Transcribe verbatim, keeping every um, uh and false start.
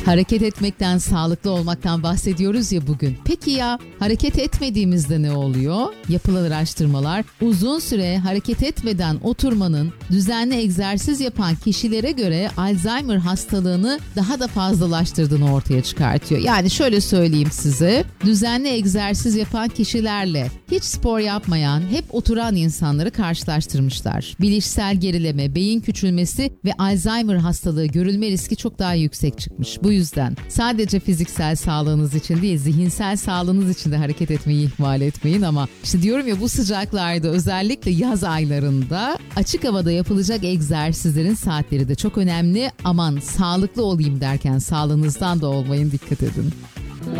Hareket etmekten, sağlıklı olmaktan bahsediyoruz ya bugün. Peki ya hareket etmediğimizde ne oluyor? Yapılan araştırmalar uzun süre hareket etmeden oturmanın düzenli egzersiz yapan kişilere göre Alzheimer hastalığını daha da fazlalaştırdığını ortaya çıkartıyor. Yani şöyle söyleyeyim size, düzenli egzersiz yapan kişilerle hiç spor yapmayan, hep oturan insanları karşılaştırmışlar. Bilişsel gerileme, beyin küçülmesi ve Alzheimer hastalığı görülme riski çok daha yüksek çıkmış. Bu yüzden sadece fiziksel sağlığınız için değil, zihinsel sağlığınız için de hareket etmeyi ihmal etmeyin. Ama işte diyorum ya, bu sıcaklarda, özellikle yaz aylarında açık havada yapılacak egzersizlerin saatleri de çok önemli. Aman sağlıklı olayım derken sağlığınızdan da olmayın, dikkat edin.